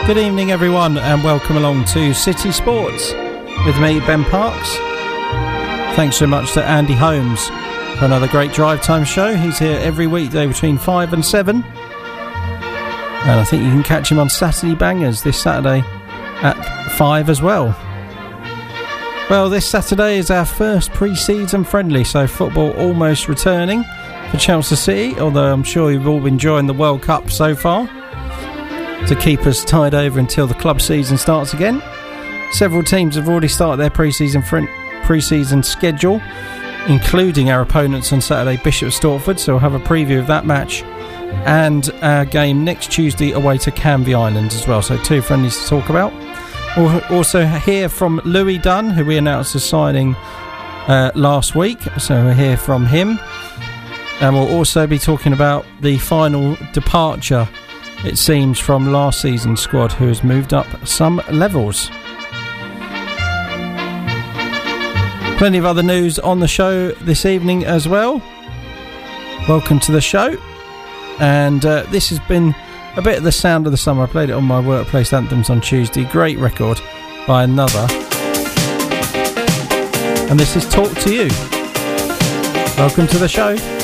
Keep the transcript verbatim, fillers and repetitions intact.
Good evening everyone and welcome along to City Sports with me, Ben Parks. Thanks so much to Andy Holmes for another great drive time show. He's here every weekday between five and seven, and I think you can catch him on Saturday Bangers this Saturday at five as well. Well, this Saturday is our first pre-season friendly, so football almost returning for Chelsea City, although I'm sure you've all been enjoying the World Cup so far to keep us tied over until the club season starts again. Several teams have already started their pre-season fr- pre-season schedule, including our opponents on Saturday, Bishop Stortford, so we'll have a preview of that match and our game next Tuesday away to Canvey Islands as well, so two friendlies to talk about. We'll also hear from Louis Dunn, who we announced as signing uh, last week, so we'll hear from him, and we'll also be talking about the final departure, it seems, from last season's squad, who has moved up some levels. Plenty of other news on the show this evening as well. Welcome to the show. And uh, this has been a bit of the sound of the summer. I played it on my Workplace Anthems on Tuesday. Great record by Another. And this is Talk to You. Welcome to the show.